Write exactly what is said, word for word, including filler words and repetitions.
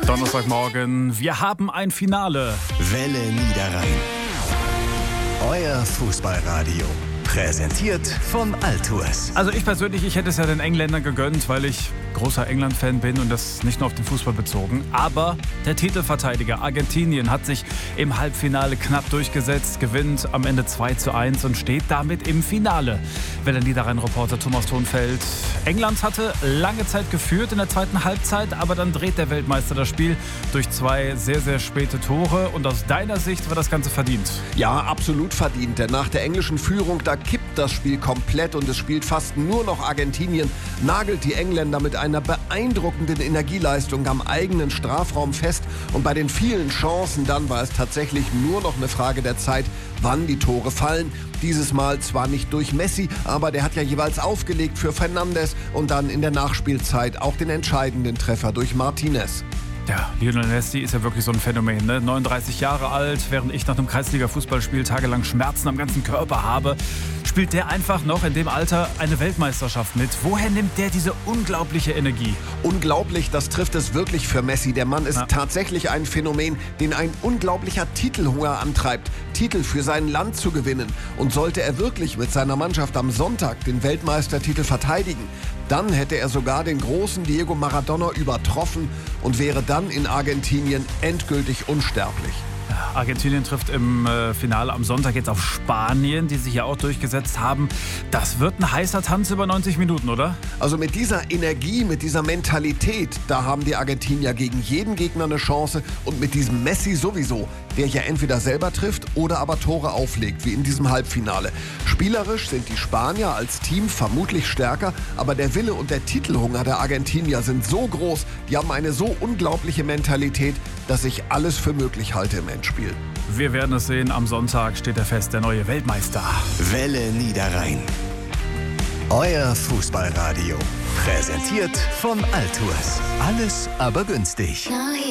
Donnerstagmorgen, wir haben ein Finale. Welle Niederrhein. Euer Fußballradio. Präsentiert von Altours. Also ich persönlich, ich hätte es ja den Engländern gegönnt, weil ich großer England-Fan bin und das nicht nur auf den Fußball bezogen. Aber der Titelverteidiger Argentinien hat sich im Halbfinale knapp durchgesetzt, gewinnt am Ende zwei zu eins und steht damit im Finale. Welle Niederrhein-Reporter Thomas Thonfeld. England hatte lange Zeit geführt in der zweiten Halbzeit, aber dann dreht der Weltmeister das Spiel durch zwei sehr, sehr späte Tore. Und aus deiner Sicht war das Ganze verdient? Ja, absolut verdient, denn nach der englischen Führung, da kippt das Spiel komplett und es spielt fast nur noch Argentinien, nagelt die Engländer mit einer beeindruckenden Energieleistung am eigenen Strafraum fest und bei den vielen Chancen dann war es tatsächlich nur noch eine Frage der Zeit, wann die Tore fallen. Dieses Mal zwar nicht durch Messi, aber der hat ja jeweils aufgelegt für Fernandes und dann in der Nachspielzeit auch den entscheidenden Treffer durch Martinez. Ja, Lionel Messi ist ja wirklich so ein Phänomen, ne? neununddreißig Jahre alt, während ich nach einem Kreisliga-Fußballspiel tagelang Schmerzen am ganzen Körper habe, spielt der einfach noch in dem Alter eine Weltmeisterschaft mit. Woher nimmt der diese unglaubliche Energie? Unglaublich, das trifft es wirklich für Messi. Der Mann ist ja. tatsächlich ein Phänomen, den ein unglaublicher Titelhunger antreibt, Titel für sein Land zu gewinnen. Und sollte er wirklich mit seiner Mannschaft am Sonntag den Weltmeistertitel verteidigen, dann hätte er sogar den großen Diego Maradona übertroffen und wäre dann in Argentinien endgültig unsterblich. Argentinien trifft im äh, Finale am Sonntag jetzt auf Spanien, die sich ja auch durchgesetzt haben. Das wird ein heißer Tanz über neunzig Minuten, oder? Also mit dieser Energie, mit dieser Mentalität, da haben die Argentinier gegen jeden Gegner eine Chance und mit diesem Messi sowieso, der ja entweder selber trifft oder aber Tore auflegt, wie in diesem Halbfinale. Spielerisch sind die Spanier als Team vermutlich stärker, aber der Wille und der Titelhunger der Argentinier sind so groß, die haben eine so unglaubliche Mentalität, dass ich alles für möglich halte im Endspiel. Wir werden es sehen, am Sonntag steht er fest, der neue Weltmeister. Welle Niederrhein. Euer Fußballradio. Präsentiert von Altours. Alles aber günstig.